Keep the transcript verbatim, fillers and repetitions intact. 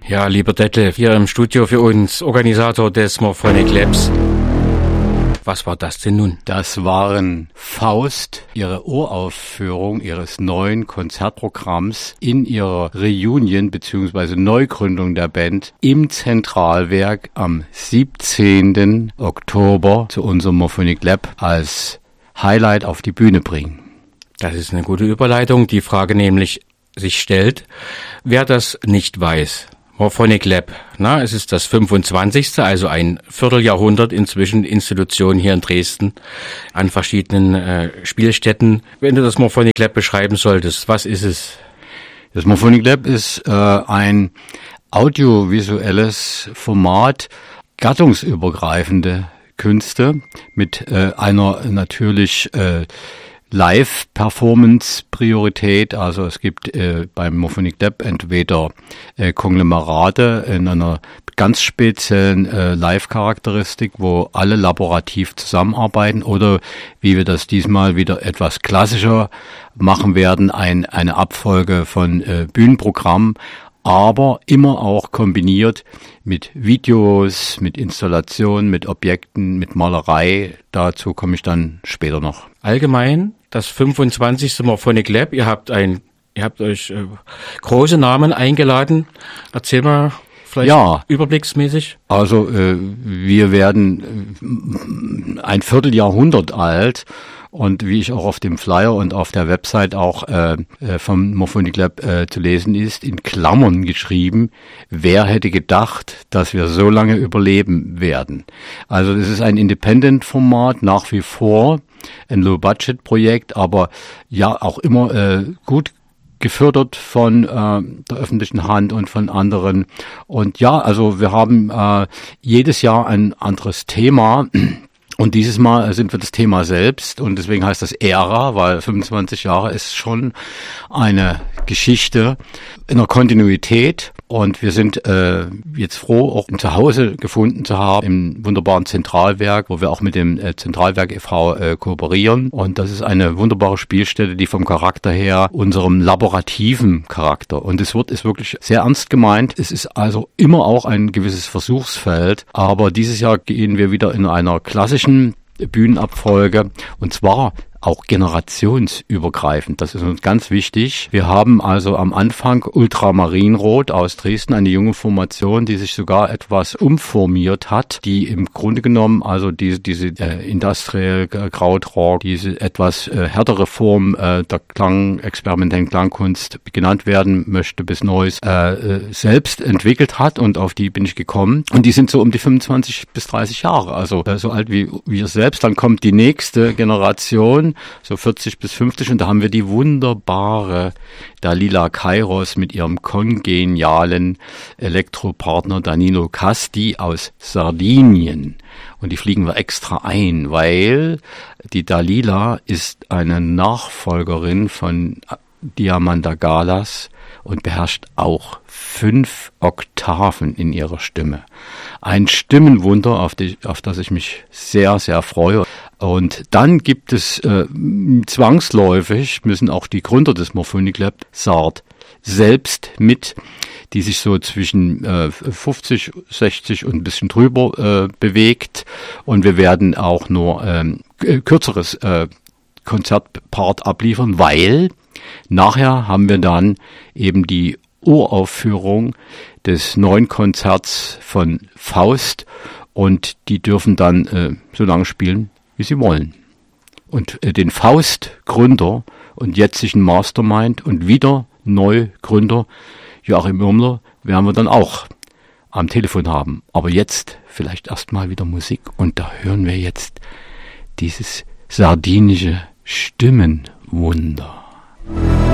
Ja, lieber Detlef, hier im Studio für uns, Organisator des Morphonic Labs. Was war das denn nun? Das waren Faust, ihre Uraufführung ihres neuen Konzertprogramms in ihrer Reunion bzw. Neugründung der Band im Zentralwerk am siebzehnten Oktober zu unserem Morphonic Lab als Highlight auf die Bühne bringen. Das ist eine gute Überleitung. Die Frage nämlich sich stellt, wer das nicht weiß. Morphonic Lab, na, es ist das fünfundzwanzigste, also ein Vierteljahrhundert inzwischen Institution hier in Dresden an verschiedenen äh, Spielstätten. Wenn du das Morphonic Lab beschreiben solltest, was ist es? Das Morphonic Lab ist äh, ein audiovisuelles Format, gattungsübergreifende Künste mit äh, einer natürlich äh, Live-Performance-Priorität, also es gibt äh, beim Morphonic Lab entweder äh, Konglomerate in einer ganz speziellen äh, Live-Charakteristik, wo alle laborativ zusammenarbeiten, oder wie wir das diesmal wieder etwas klassischer machen werden, ein, eine Abfolge von äh, Bühnenprogrammen, aber immer auch kombiniert mit Videos, mit Installationen, mit Objekten, mit Malerei. Dazu komme ich dann später noch. Allgemein das fünfundzwanzigste Morphonic Lab. Ihr habt ein, ihr habt euch äh, große Namen eingeladen. Erzähl mal vielleicht ja, überblicksmäßig. Also äh, wir werden äh, ein Vierteljahrhundert alt. Und wie ich auch auf dem Flyer und auf der Website auch äh, vom Morphonic Lab äh, zu lesen ist, in Klammern geschrieben, wer hätte gedacht, dass wir so lange überleben werden. Also das ist ein Independent-Format, nach wie vor ein Low-Budget-Projekt, aber ja auch immer äh, gut gefördert von äh, der öffentlichen Hand und von anderen. Und ja, also wir haben äh, jedes Jahr ein anderes Thema. Und dieses Mal sind wir das Thema selbst, und deswegen heißt das Ära, weil fünfundzwanzig Jahre ist schon eine Geschichte in der Kontinuität. Und wir sind äh, jetzt froh, auch ein Zuhause gefunden zu haben im wunderbaren Zentralwerk, wo wir auch mit dem äh, Zentralwerk e V äh, kooperieren. Und das ist eine wunderbare Spielstätte, die vom Charakter her unserem laborativen Charakter, und das Wort ist wirklich sehr ernst gemeint. Es ist also immer auch ein gewisses Versuchsfeld, aber dieses Jahr gehen wir wieder in einer klassischen Bühnenabfolge, und zwar auch generationsübergreifend. Das ist uns ganz wichtig. Wir haben also am Anfang Ultramarinrot aus Dresden, eine junge Formation, die sich sogar etwas umformiert hat, die im Grunde genommen also diese, diese äh, Industrial äh, Krautrock, diese etwas äh, härtere Form äh, der Klang, experimentellen Klangkunst genannt werden möchte, bis Neues äh, selbst entwickelt hat, und auf die bin ich gekommen. Und die sind so um die fünfundzwanzig bis dreißig Jahre, also äh, so alt wie wir selbst. Dann kommt die nächste Generation, so vierzig bis fünfzig, und da haben wir die wunderbare Dalila Kairos mit ihrem kongenialen Elektropartner Danilo Casti aus Sardinien. Und die fliegen wir extra ein, weil die Dalila ist eine Nachfolgerin von Diamanda Galas und beherrscht auch fünf Oktaven in ihrer Stimme. Ein Stimmenwunder, auf, die, auf das ich mich sehr, sehr freue. Und dann gibt es äh, zwangsläufig, müssen auch die Gründer des Morphonic Lab, Sard, selbst mit, die sich so zwischen äh, fünfzig, sechzig und ein bisschen drüber äh, bewegt. Und wir werden auch nur ähm, kürzeres äh, Konzertpart abliefern, weil nachher haben wir dann eben die Uraufführung des neuen Konzerts von Faust, und die dürfen dann äh, so lange spielen, wie sie wollen. Und äh, den Faust-Gründer und jetzigen Mastermind und wieder Neugründer Joachim Irmler werden wir dann auch am Telefon haben. Aber jetzt vielleicht erstmal wieder Musik, und da hören wir jetzt dieses sardinische Stimmenwunder.